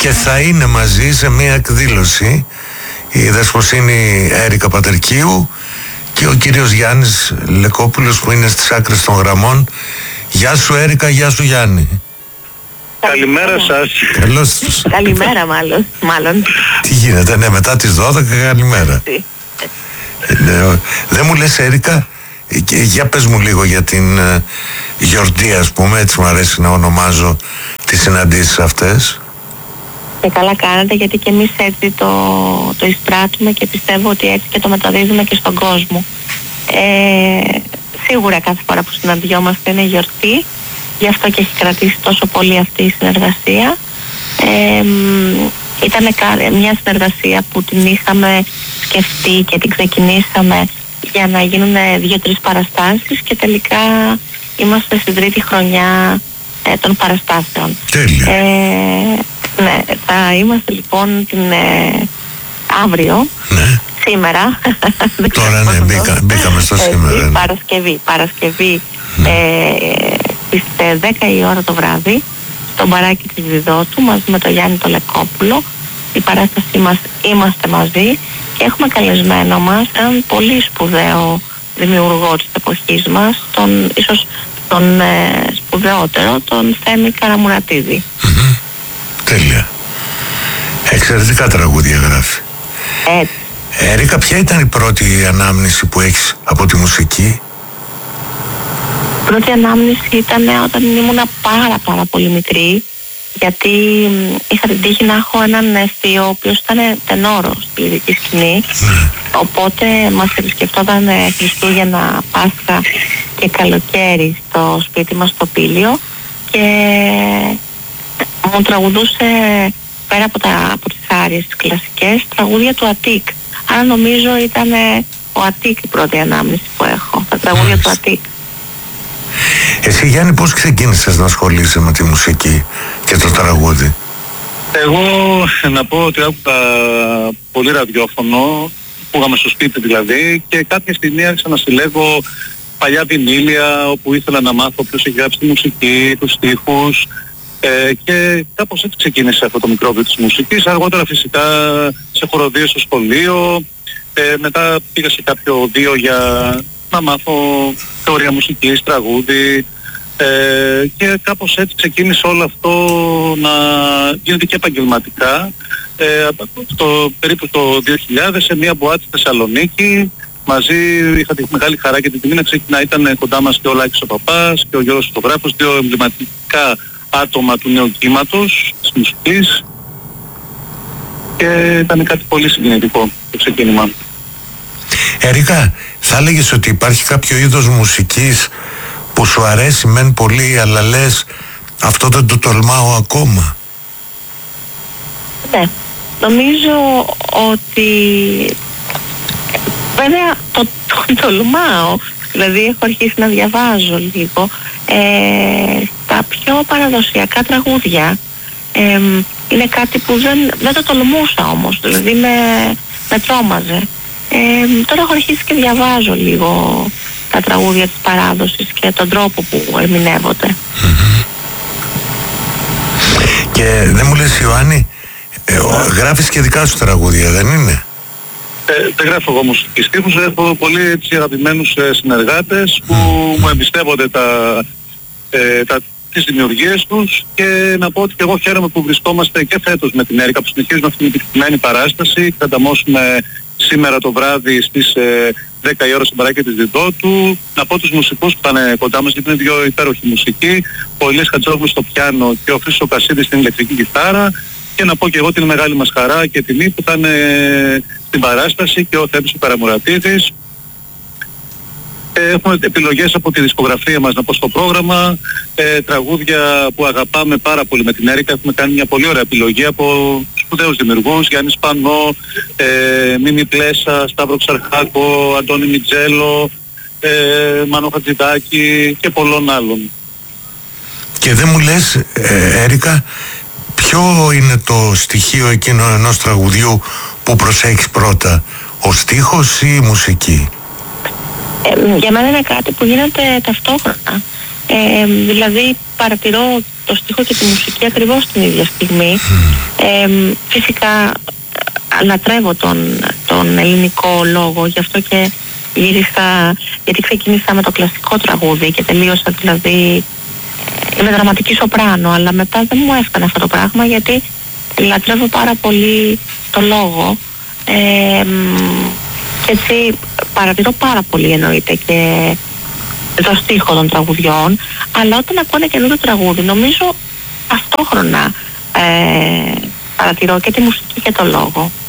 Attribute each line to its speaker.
Speaker 1: και θα είναι μαζί σε μια εκδήλωση η Δεσποσίνη Έρικα Πατερκίου και ο κύριος Γιάννης Λεκόπουλος που είναι στις άκρες των γραμμών. Γεια σου Έρικα, γεια σου Γιάννη.
Speaker 2: Καλημέρα σας.
Speaker 1: Καλώς τους.
Speaker 3: Καλημέρα μάλλον.
Speaker 1: Τι γίνεται, ναι, μετά τις 12 καλημέρα. Δεν μου λες Έρικα, για πες μου λίγο για την γιορτή, ας πούμε, έτσι μου αρέσει να ονομάζω τις συναντήσεις αυτές.
Speaker 3: Και καλά κάνετε, γιατί και εμείς έτσι το εισπράττουμε και πιστεύω ότι έτσι και το μεταδίδουμε και στον κόσμο. Σίγουρα κάθε φορά που συναντιόμαστε είναι γιορτή, γι' αυτό και έχει κρατήσει τόσο πολύ αυτή η συνεργασία. Ήταν μια συνεργασία που την είχαμε σκεφτεί και την ξεκινήσαμε για να γίνουν 2-3 παραστάσεις και τελικά είμαστε στην 3η χρονιά των παραστάσεων.
Speaker 1: Τέλεια.
Speaker 3: Ναι, θα είμαστε λοιπόν αύριο,
Speaker 1: ναι.
Speaker 3: Σήμερα.
Speaker 1: Τώρα ναι, μπήκαμε στο σήμερα. Ναι.
Speaker 3: Παρασκευή στις 10 η ώρα το βράδυ στο μπαράκι της Διδότου μαζί με τον Γιάννη το Λεκόπουλο. Η παράστασή μας είμαστε μαζί και έχουμε καλεσμένο μας έναν πολύ σπουδαίο δημιουργό της εποχής μας, ίσως τον σπουδαιότερο, τον Θέμη Καραμουρατίδη.
Speaker 1: Τέλεια. Εξαιρετικά τραγούδια γράφει. Έρικα, ποια ήταν η πρώτη ανάμνηση που έχεις από τη μουσική?
Speaker 3: Η πρώτη ανάμνηση ήταν όταν ήμουν πάρα πολύ μικρή, γιατί είχα την τύχη να έχω έναν θείο ο οποίος ήταν τενόρος στη λυρική σκηνή. Οπότε μας επισκεφτόταν Χριστούγεννα, Πάσχα και καλοκαίρι στο σπίτι μας στο Πήλιο και μου τραγουδούσε πέρα από τις άριες κλασικές τραγούδια του Αττικ. Άρα νομίζω ήταν ο Αττικ η πρώτη ανάμνηση που έχω, τα τραγούδια του Αττικ.
Speaker 1: Εσύ Γιάννη, πώς ξεκίνησες να ασχολείσαι με τη μουσική και το τραγούδι?
Speaker 2: Εγώ να πω ότι άκουγα πολύ ραδιόφωνο, που είχαμε στο σπίτι δηλαδή, και κάποια στιγμή άρχισα να συλλέγω παλιά βινίλια όπου ήθελα να μάθω ποιος έχει γράψει τη μουσική, τους στίχους, και κάπως έτσι ξεκίνησε αυτό το μικρόβιο της μουσικής. Αργότερα φυσικά σε χοροδίες στο σχολείο, μετά πήγα σε κάποιο οδείο για να μάθω θεωρία μουσικής, τραγούδι, και κάπως έτσι ξεκίνησε όλο αυτό να γίνεται και επαγγελματικά. Περίπου το 2000 σε μια μποάτη στη Θεσσαλονίκη μαζί είχα τη μεγάλη χαρά και την τιμή να ήταν κοντά μας και ο Λάκης ο Παπάς και ο Γιώργος ο Φωτογράφος, δύο εμβληματικά άτομα του νέου κύματος της μουσικής, και ήταν κάτι πολύ συγκινητικό το ξεκίνημα.
Speaker 1: Έρικα, θα έλεγες ότι υπάρχει κάποιο είδος μουσικής που σου αρέσει μεν πολύ, αλλά λες αυτό δεν το τολμάω ακόμα?
Speaker 3: Ναι, νομίζω ότι βέβαια το τολμάω, δηλαδή έχω αρχίσει να διαβάζω λίγο τα πιο παραδοσιακά τραγούδια. Είναι κάτι που δεν το τολμούσα όμως, δηλαδή με τρόμαζε. Τώρα έχω αρχίσει και διαβάζω λίγο τα τραγούδια της παράδοσης και τον τρόπο που ερμηνεύονται.
Speaker 1: Και δεν μου λες Ιωάννη, γράφεις και δικά σου τραγούδια, δεν είναι?
Speaker 2: Δεν γράφω εγώ μουσική στίχους, έχω πολύ έτσι αγαπημένους συνεργάτες που μου εμπιστεύονται τις δημιουργίες τους, και να πω ότι και εγώ χαίρομαι που βρισκόμαστε και φέτος με την Έρικα που συνεχίζουμε αυτή την επιτυχημένη παράσταση. Θα ανταμώσουμε σήμερα το βράδυ στις 10 η ώρα στην παράκια της Διδότου. Να πω τους μουσικούς που θα είναι κοντά μας, γιατί είναι δύο υπέροχοι μουσικοί, ο Ηλίας Χατζόγλου στο πιάνο και ο Χρήστος Κασίδης στην ηλεκτρική κιθάρα, και να πω και εγώ την μεγάλη μας χαρά και τιμή που θα είναι στην παράσταση και ο Θέμης ο Καραμουρατίδης. Έχουμε επιλογές από τη δισκογραφία μας, να πω, στο πρόγραμμα, τραγούδια που αγαπάμε πάρα πολύ με την Έρικα. Έχουμε κάνει μια πολύ ωραία επιλογή από σπουδαίους δημιουργούς, Γιάννη Σπανό, Μίμη Πλέσα, Σταύρο Ξαρχάκο, Αντώνη Μιτζέλο, Μανώ Χατζηδάκη και πολλών άλλων.
Speaker 1: Και δεν μου λες Έρικα, ποιο είναι το στοιχείο εκείνο ενός τραγουδιού που προσέχεις πρώτα, ο στίχος ή η μουσική?
Speaker 3: Για μένα είναι κάτι που γίνεται ταυτόχρονα. Δηλαδή παρατηρώ το στίχο και τη μουσική ακριβώς την ίδια στιγμή. Φυσικά λατρεύω τον ελληνικό λόγο, γι' αυτό και γύρισα, γιατί ξεκίνησα με το κλασικό τραγούδι και τελείωσα δηλαδή με δραματική σοπράνο, αλλά μετά δεν μου έφτανε αυτό το πράγμα, γιατί λατρεύω πάρα πολύ το λόγο και έτσι παρατηρώ πάρα πολύ εννοείται και το στίχο των τραγουδιών, αλλά όταν ακούω ένα καινούριο τραγούδι νομίζω ταυτόχρονα παρατηρώ και τη μουσική και το λόγο.